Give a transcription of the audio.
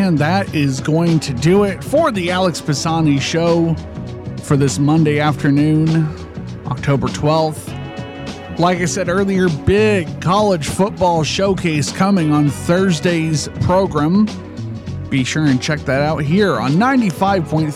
And that is going to do it for the Alex Pisani Show for this Monday afternoon, October 12th. Like I said earlier, big college football showcase coming on Thursday's program. Be sure and check that out here on 95.3